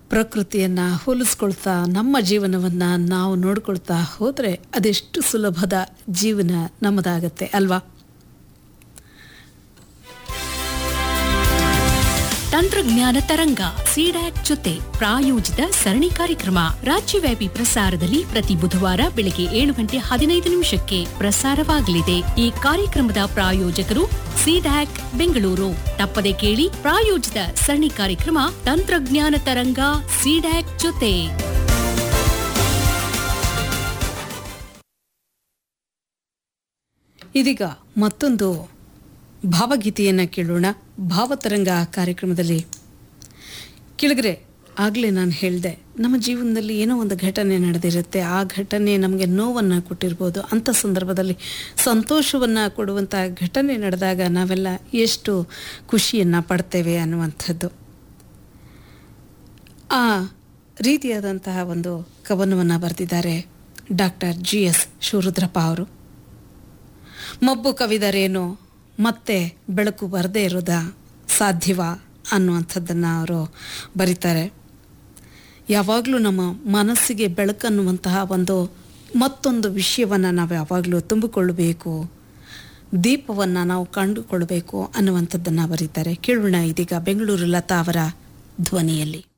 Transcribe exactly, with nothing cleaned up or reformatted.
ಪ್ರಕೃತಿಯನ್ನು ಹೋಲಿಸ್ಕೊಳ್ತಾ ನಮ್ಮ ಜೀವನವನ್ನು ನಾವು ನೋಡ್ಕೊಳ್ತಾ ಹೋದರೆ ಅದೆಷ್ಟು ಸುಲಭದ ಜೀವನ ನಮ್ಮದಾಗತ್ತೆ ಅಲ್ವಾ. ತಂತ್ರಜ್ಞಾನ ತರಂಗ ಸಿಡ್ಯಾಕ್ ಜೊತೆ ಪ್ರಾಯೋಜಿತ ಸರಣಿ ಕಾರ್ಯಕ್ರಮ ರಾಜ್ಯವ್ಯಾಪಿ ಪ್ರಸಾರದಲ್ಲಿ ಪ್ರತಿ ಬುಧವಾರ ಬೆಳಗ್ಗೆ ಏಳು ಗಂಟೆ ಹದಿನೈದು ನಿಮಿಷಕ್ಕೆ ಪ್ರಸಾರವಾಗಲಿದೆ. ಈ ಕಾರ್ಯಕ್ರಮದ ಪ್ರಾಯೋಜಕರು ಸಿಡ್ಯಾಕ್ ಬೆಂಗಳೂರು. ತಪ್ಪದೆ ಕೇಳಿ ಪ್ರಾಯೋಜಿತ ಸರಣಿ ಕಾರ್ಯಕ್ರಮ ತಂತ್ರಜ್ಞಾನ ತರಂಗ ಸಿಡ್ಯಾಕ್ ಜೊತೆ. ಇದೀಗ ಮತ್ತೊಂದು ಭಾವಗೀತೆಯನ್ನು ಕೇಳೋಣ. ಭಾವತರಂಗ ಕಾರ್ಯಕ್ರಮದಲ್ಲಿ ಕೆಳಗರೆ ಆಗಲೇ ನಾನು ಹೇಳಿದೆ, ನಮ್ಮ ಜೀವನದಲ್ಲಿ ಏನೋ ಒಂದು ಘಟನೆ ನಡೆದಿರುತ್ತೆ, ಆ ಘಟನೆ ನಮಗೆ ನೋವನ್ನು ಕೊಟ್ಟಿರ್ಬೋದು. ಅಂಥ ಸಂದರ್ಭದಲ್ಲಿ ಸಂತೋಷವನ್ನು ಕೊಡುವಂಥ ಘಟನೆ ನಡೆದಾಗ ನಾವೆಲ್ಲ ಎಷ್ಟು ಖುಷಿಯನ್ನು ಪಡ್ತೇವೆ ಅನ್ನುವಂಥದ್ದು. ಆ ರೀತಿಯಾದಂತಹ ಒಂದು ಕವನವನ್ನು ಬರೆದಿದ್ದಾರೆ ಡಾಕ್ಟರ್ ಜಿ ಎಸ್ ಶಿವರುದ್ರಪ್ಪ ಅವರು. ಮಬ್ಬು ಕವಿದರೇನು ಮತ್ತೆ ಬೆಳಕು ಬರದೇ ಇರೋದ ಸಾಧ್ಯವಾ ಅನ್ನುವಂಥದ್ದನ್ನು ಅವರು ಬರೀತಾರೆ. ಯಾವಾಗಲೂ ನಮ್ಮ ಮನಸ್ಸಿಗೆ ಬೆಳಕನ್ನುವಂತಹ ಒಂದು ಮತ್ತೊಂದು ವಿಷಯವನ್ನು ನಾವು ಯಾವಾಗಲೂ ತುಂಬಿಕೊಳ್ಳಬೇಕು, ದೀಪವನ್ನು ನಾವು ಕಂಡುಕೊಳ್ಬೇಕು ಅನ್ನುವಂಥದ್ದನ್ನು ಬರೀತಾರೆ. ಕೇಳೋಣ ಇದೀಗ ಬೆಂಗಳೂರು ಲತಾ ಅವರ ಧ್ವನಿಯಲ್ಲಿ.